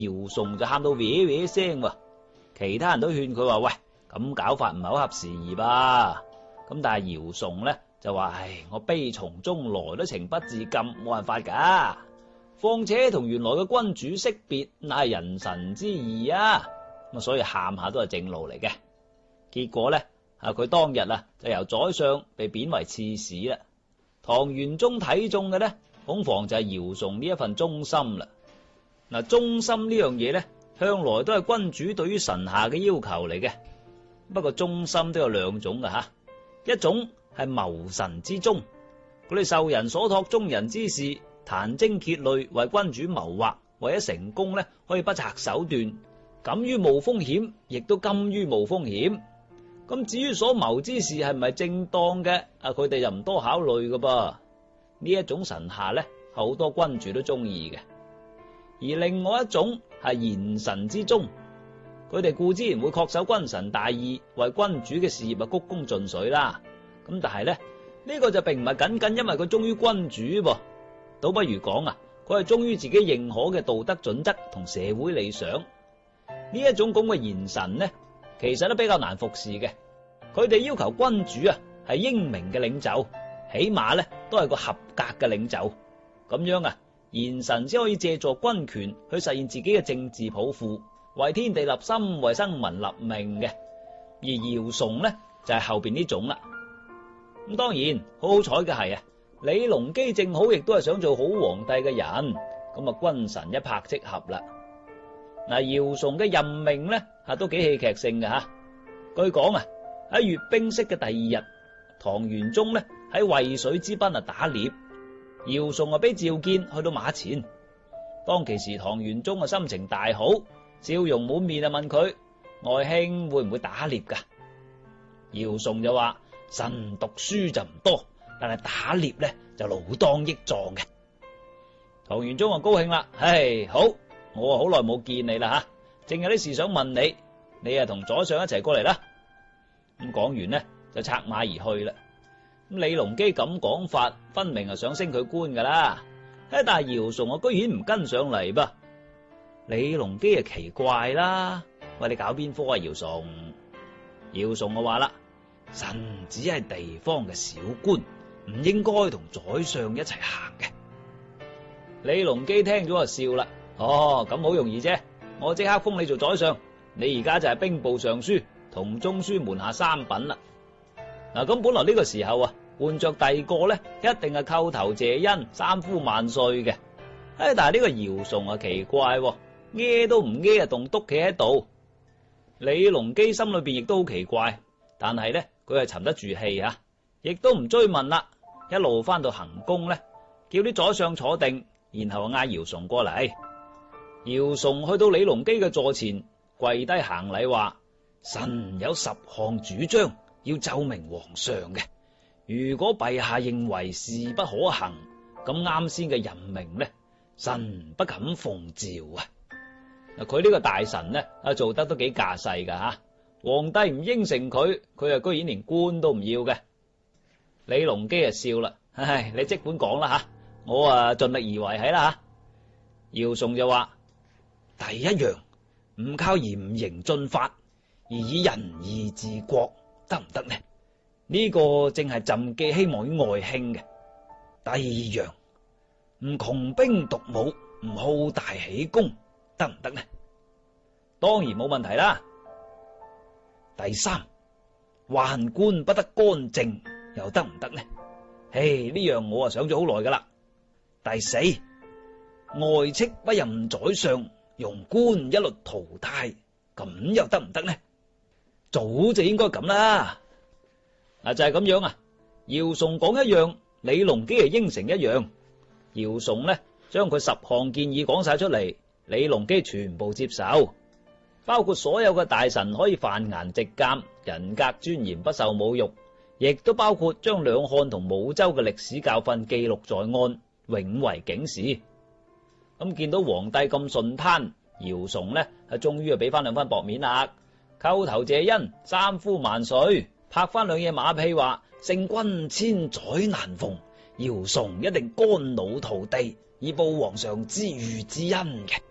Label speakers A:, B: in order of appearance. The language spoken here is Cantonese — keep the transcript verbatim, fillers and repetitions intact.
A: 姚崇就喊到嗶嗶聲喎，其他人都勸佢話：喂，咁搞法唔係好合時宜吧？咁但係姚崇呢就話：唉，我悲從中來都情不自禁，冇辦法噶。況且同原來嘅君主惜別，乃係人臣之義啊！咁所以喊下都係正路嚟嘅。結果呢，啊佢當日啊就由宰相被貶為刺史啦。唐玄宗睇中嘅呢，恐防就係姚崇呢一份忠心啦。嗱，忠心呢樣嘢呢，向來都係君主對於臣下嘅要求嚟嘅。不過忠心都有兩種噶吓，一種係謀臣之忠，佢哋受人所託，忠人之事，殫精竭慮為君主謀劃，為咗成功呢，可以不擇手段，敢於冒風險，亦都甘於冒風險。咁至於所謀之事係唔係正當嘅，啊佢哋就唔多考慮噶噃。呢一種臣下呢，好多君主都中意嘅。而另外一種係賢臣之忠，佢哋固然會恪守君臣大義，為君主嘅事業啊鞠躬盡瘁啦。咁但係呢，呢、呢個就並唔係僅僅因為佢忠於君主噃，倒不如講啊，佢係忠於自己認可嘅道德準則同社會理想。呢一種咁嘅賢臣呢，其實都比較難服侍嘅。佢哋要求君主啊係英明嘅領袖，起碼呢都係個合格嘅領袖。咁樣啊，賢臣先可以借助軍權去實現自己嘅政治抱負，為天地立心，為生民立命嘅。而姚崇呢就係後邊呢種啦。咁當然好好彩嘅係啊，李隆基正好亦都係想做好皇帝嘅人，咁啊君臣一拍即合啦。嗱，姚崇嘅任命呢吓都幾戲劇性嘅吓。據講啊，喺閱兵式嘅第二日，唐玄宗呢喺渭水之濱啊打獵，姚崇啊俾召見去到馬前。當其時唐玄宗啊心情大好，笑容滿面啊問佢：外卿會唔會打獵噶？姚崇就話：臣讀書就唔多，但係打獵呢就老當益壯嘅。唐玄宗啊高興啦，唉，好，我啊好耐冇見你啦吓，正有啲事想問你，你啊同宰相一齊過嚟啦。咁講完呢就策馬而去啦。咁李隆基咁講法，分明係想升佢官噶啦。但係姚崇啊居然唔跟上嚟噃。李隆基啊奇怪啦，喂，你搞邊科啊姚崇？姚崇啊話啦：臣只係地方嘅小官，唔應該同宰相一齊行嘅。李隆基聽咗就笑啦：哦，咁好容易啫，我即刻封你做宰相，你而家就係兵部尚書，同中書門下三品啦。嗱，咁本來呢個時候啊，換着第二個咧，一定係叩頭謝恩，三呼萬歲嘅。唉，但係呢個姚崇啊奇怪，孭都唔孭啊，棟篤企喺度。李隆基心裏邊亦都好奇怪，但係咧佢係沉得住氣啊，亦都唔追問啦，一路翻到行宮咧，叫啲宰相坐定，然後嗌姚崇過嚟。姚崇去到李隆基嘅座前，跪低行禮話：臣有十項主張要奏明皇上嘅，如果陛下認為事不可行，咁啱先嘅任命呢，臣不敢奉詔啊。嗱，佢呢個大臣呢啊做得都幾架勢噶吓，皇帝唔應承佢，佢啊居然連官都唔要嘅。李隆基啊笑啦：唉，你即管講啦吓，我啊盡力而為係啦吓。姚崇就話：第一樣，唔靠嚴刑峻法，而以仁義治國，得唔得呢？呢、這個正係朕寄希望於外卿嘅。第二樣，唔窮兵黷武，唔好大喜功，得唔得呢？當然冇問題啦。第三，宦官不得干政，又得唔得呢？嘿，呢樣我啊想咗好耐噶啦。第四，外戚不任宰相，用官一律淘汰，咁又得唔得呢？早就應該咁啦。嗱，就係咁樣啊。姚崇講一樣，李隆基係應承一樣。姚崇呢將佢十項建議講晒出嚟，李隆基全部接受，包括所有嘅大臣可以犯顏直諫，人格尊嚴不受侮辱，亦都包括將兩漢同武周嘅歷史教訓記錄在案，永為警示。咁見到皇帝咁順攤，姚崇呢係終於係俾翻兩分薄面啦，叩頭謝恩，三呼萬歲，拍翻兩嘢馬屁話：聖君千載難逢，姚崇一定肝腦塗地，以報皇上知遇之恩嘅。